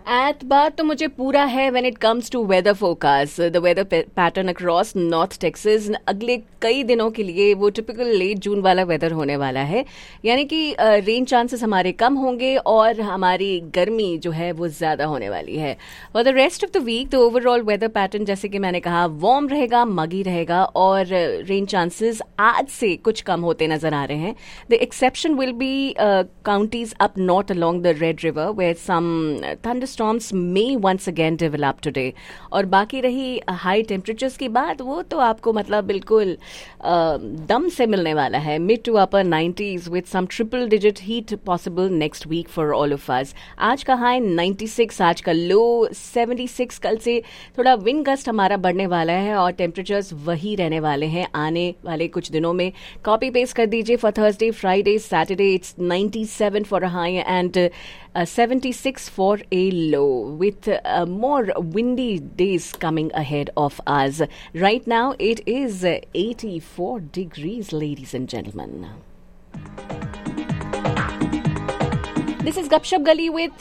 बात तो मुझे पूरा है when it comes to weather forecast. The weather pattern across north Texas अगले कई दिनों के लिए वो टिपिकल लेट जून वाला वेदर होने वाला है, यानी कि रेन चांसेस हमारे कम होंगे और हमारी गर्मी जो है वो ज्यादा होने वाली है। For the rest of the week the overall weather pattern जैसे कि मैंने कहा वार्म रहेगा, मगी रहेगा और रेन चांसेस आज से कुछ कम होते नजर आ रहे हैं। The exception will be counties up north along the red river where some thunderstorms may once again develop today। और बाकी रही हाई टेम्परेचर्स की बात, वो तो आपको मतलब बिल्कुल दम से मिलने वाला है। Mid to upper 90s with some triple digit heat possible next week for all of us. आज का हाई 96, आज का लो 76। कल से थोड़ा विंड गस्ट हमारा बढ़ने वाला है और टेम्परेचर्स वही रहने वाले हैं आने वाले कुछ दिनों में। कॉपी पेस्ट कर दीजिए for Thursday, Friday, Saturday it's 97 for a high and 76 for a low with more windy days coming ahead of us. Right now it is 84 degrees, ladies and gentlemen. This is Gupshup Gali with